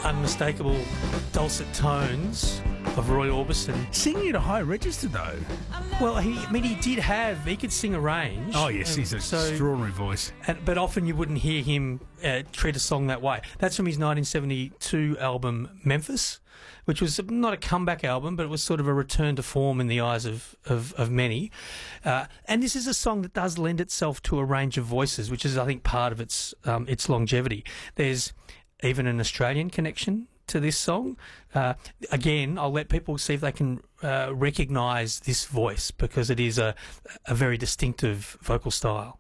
unmistakable dulcet tones of Roy Orbison. Singing at a high register, though. Well, he could sing a range. Oh, yes, he's an extraordinary voice. But often you wouldn't hear him treat a song that way. That's from his 1972 album Memphis, which was not a comeback album, but it was sort of a return to form in the eyes of many. And this is a song that does lend itself to a range of voices, which is, I think, part of its longevity. There's even an Australian connection to this song. Again, I'll let people see if they can recognise this voice, because it is a very distinctive vocal style.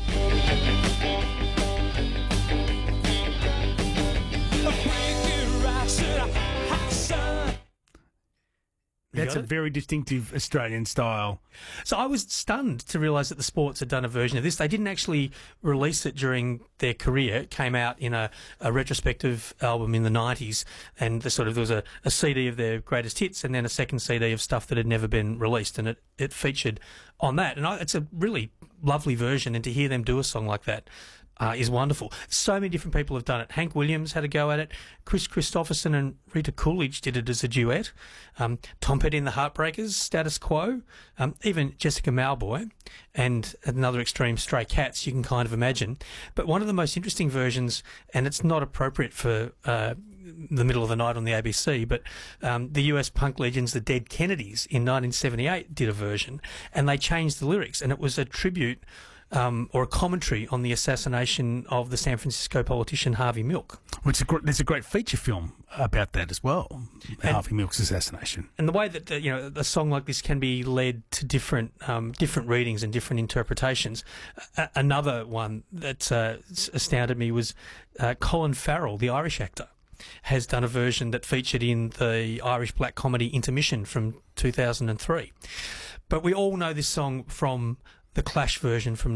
That's a very distinctive Australian style. So I was stunned to realise that the Sports had done a version of this. They didn't actually release it during their career. It came out in a retrospective album in the 90s, and there was a CD of their greatest hits and then a second CD of stuff that had never been released, and it featured on that. And it's a really lovely version, and to hear them do a song like that is wonderful. So many different people have done it. Hank Williams had a go at it. Chris Christopherson and Rita Coolidge did it as a duet. Tom Petty and the Heartbreakers, Status Quo, even Jessica Mauboy, and another extreme, Stray Cats, you can kind of imagine. But one of the most interesting versions, and it's not appropriate for the middle of the night on the ABC, but the US punk legends, the Dead Kennedys, in 1978 did a version, and they changed the lyrics, and it was a tribute or a commentary on the assassination of the San Francisco politician Harvey Milk. There's a great feature film about that as well, Harvey Milk's assassination. And the way that a song like this can be led to different readings and different interpretations. Another one that astounded me was Colin Farrell, the Irish actor, has done a version that featured in the Irish black comedy Intermission from 2003. But we all know this song from the Clash version from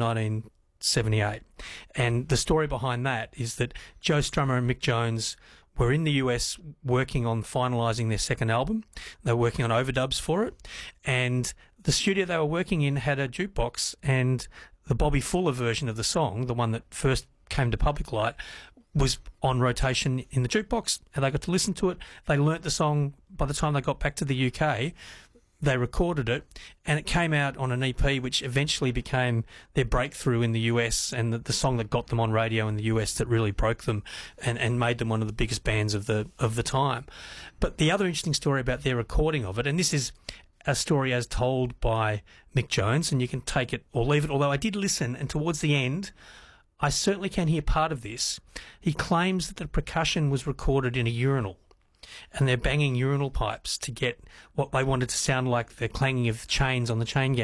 1978. And the story behind that is that Joe Strummer and Mick Jones were in the US working on finalising their second album. They were working on overdubs for it. And the studio they were working in had a jukebox, and the Bobby Fuller version of the song, the one that first came to public light, was on rotation in the jukebox, and they got to listen to it. They learnt the song by the time they got back to the UK. They recorded it, and it came out on an EP, which eventually became their breakthrough in the US, and the song that got them on radio in the US that really broke them and made them one of the biggest bands of the time. But the other interesting story about their recording of it, and this is a story as told by Mick Jones, and you can take it or leave it, although I did listen, and towards the end, I certainly can hear part of this. He claims that the percussion was recorded in a urinal, and they're banging urinal pipes to get what they wanted to sound like the clanging of chains on the chain gang.